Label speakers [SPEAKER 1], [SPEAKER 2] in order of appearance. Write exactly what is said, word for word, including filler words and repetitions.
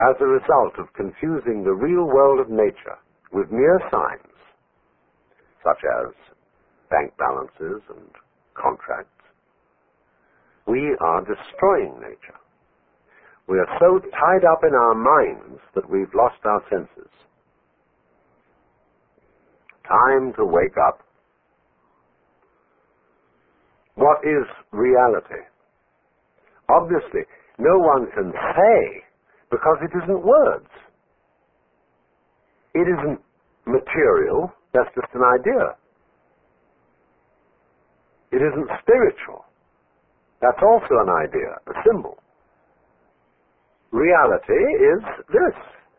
[SPEAKER 1] as a result of confusing the real world of nature with mere signs, such as bank balances and contracts, we are destroying nature. We are so tied up in our minds that we've lost our senses. Time to wake up. What is reality? Obviously, no one can say, because it isn't words. It isn't material, that's just an idea. It isn't spiritual. That's also an idea, a symbol. Reality is this.